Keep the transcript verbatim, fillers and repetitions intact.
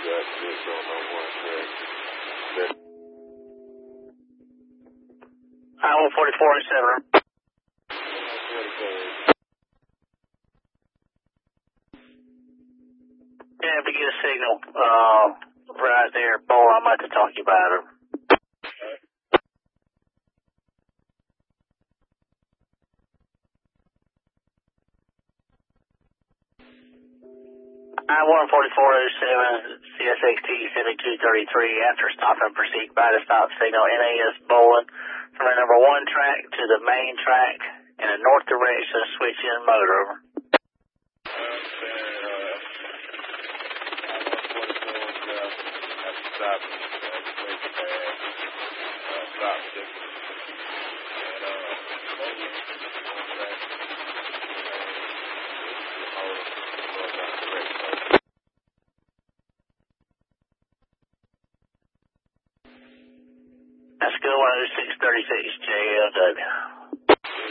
got six on my one track. I one forty-four and seven. Yeah, if we get a signal, uh, right there, Bull, I'm about to talk to you about her. I one forty-four oh seven, C S X T seventy-two thirty-three, after stopping proceed by the stop signal, N A S bowling from the number one track to the main track in a north direction, switch in motor over. That's good, one oh six thirty-six J L W.